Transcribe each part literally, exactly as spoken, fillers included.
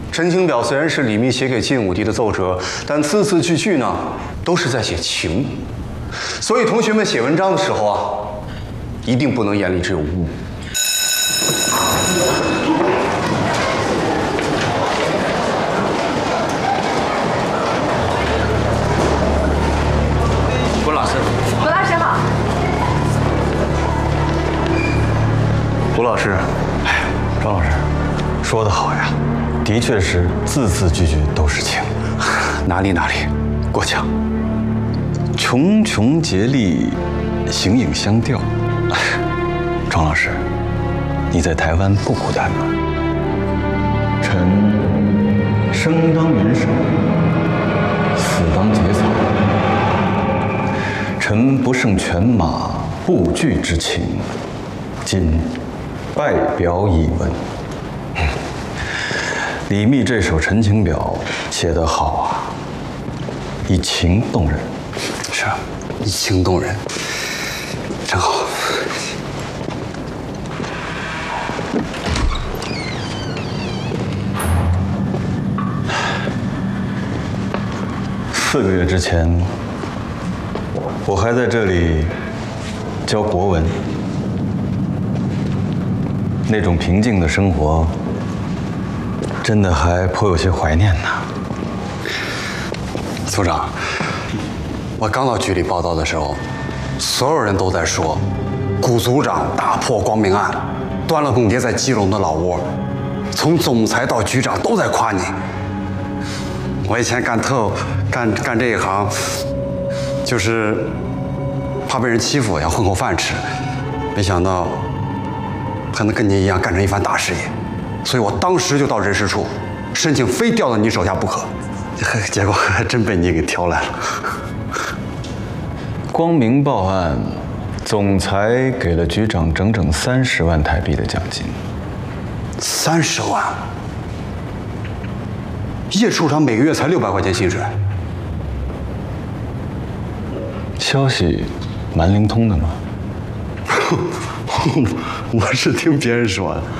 陈情表虽然是李密写给晋武帝的奏折，但字字句句呢都是在写情，所以同学们写文章的时候啊，一定不能眼里只有污。 郭老师， 罗老师好。 吴老师， 哎，张老师，说得好呀，的确是字字句句都是情。 哪里哪里，过奖。 茕茕孑立，形影相吊。庄老师，你在台湾不孤单吗？臣生当元首，死当节草。臣不胜犬马不惧之情，今拜表以闻。李密这首《陈情表》写得好啊，以情动人。 是啊，以情动人，真好。 四个月之前，我还在这里教国文，那种平静的生活，真的还颇有些怀念呢。 组长，我刚到局里报道的时候，所有人都在说，古组长打破光明案，端了更迭在基隆的老窝，从总裁到局长都在夸你。我以前干特干干这一行，就是怕被人欺负，要混口饭吃，没想到还能跟你一样干成一番大事业，所以我当时就到人事处申请非调到你手下不可，结果还真被你给挑来了。 光明报案，总裁给了局长整整三十万台币的奖金。 三十万？叶处长每个月才六百块钱薪水。 消息蛮灵通的嘛。 我是听别人说的。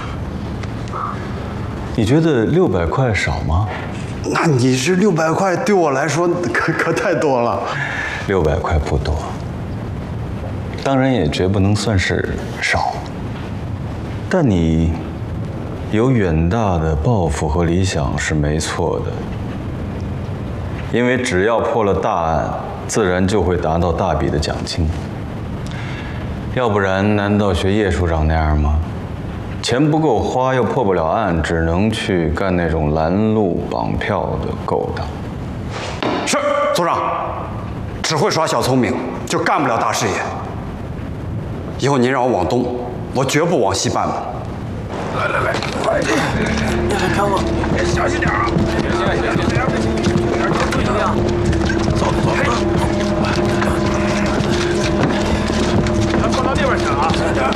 你觉得六百块少吗？ 那你这六百块对我来说可可太多了。 六百块不多，当然也绝不能算是少。但你有远大的抱负和理想是没错的，因为只要破了大案，自然就会达到大笔的奖金。要不然，难道学叶处长那样吗？钱不够花，又破不了案，只能去干那种拦路绑票的勾当。 是，组长，只会耍小聪明，就干不了大事业。以后您让我往东，我绝不往西半步。来来来，快点！你来看我，小心点啊！行行行行，注意怎么样？走走走。咱放到那边去啊！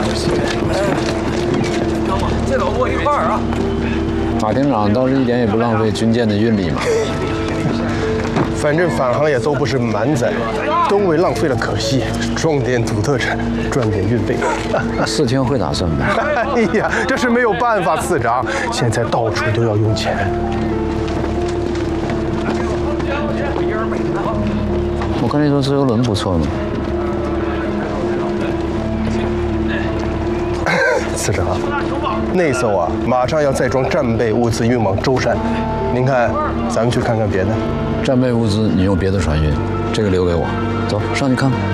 看我，这老多一块儿啊！ 马厅长倒是一点也不浪费军舰的运力嘛。 反正返航也都不是满载，东为浪费了可惜，装点土特产，赚点运费。 四天会打算吧？ 哎呀，这是没有办法，次长，现在到处都要用钱。 我看那艘自由轮不错嘛。 次长，那艘啊，马上要再装战备物资运往舟山，您看，咱们去看看别的。 战备物资你用别的船运，这个留给我。走上去看看。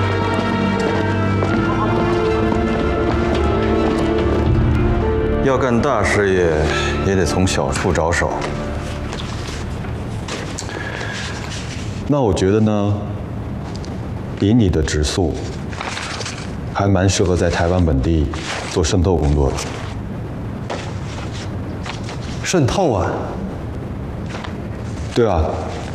要干大事业，也得从小处着手。那我觉得呢，以你的指数，还蛮适合在台湾本地做渗透工作的。 渗透啊？ 对啊。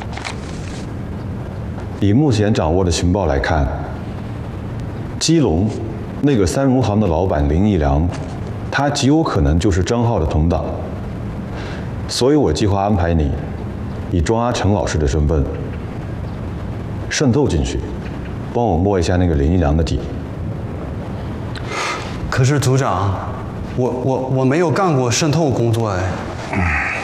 以目前掌握的情报来看，基隆那个三如行的老板林义良，他极有可能就是张浩的同党。所以我计划安排你以庄阿成老师的身份渗透进去，帮我摸一下那个林义良的底。 可是组长，我我我没有干过渗透工作哎。